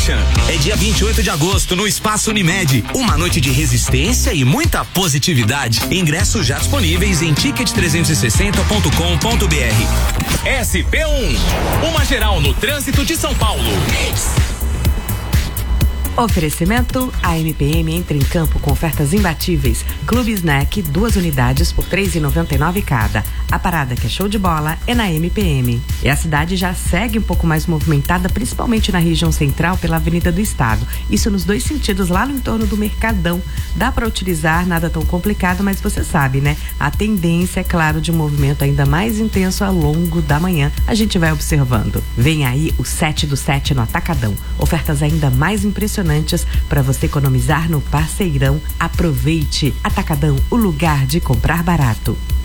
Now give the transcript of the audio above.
Ocean. É dia 28 de agosto no Espaço Unimed. Uma noite de resistência e muita positividade. Ingressos já disponíveis em ticket360.com.br. SP1, uma geral no trânsito de São Paulo. Oferecimento: a MPM entra em campo com ofertas imbatíveis. Clube Snack, 2 unidades por R$3,99 cada. A parada que é show de bola é na MPM. E a cidade já segue um pouco mais movimentada, principalmente na região central, pela Avenida do Estado. Isso nos 2 sentidos, lá no entorno do Mercadão. Dá para utilizar, nada tão complicado, mas você sabe, né? A tendência, é claro, de um movimento ainda mais intenso ao longo da manhã. A gente vai observando. Vem aí o 7 do 7 no Atacadão. Ofertas ainda mais impressionantes para você economizar no Parceirão. Aproveite! Atacadão, o lugar de comprar barato.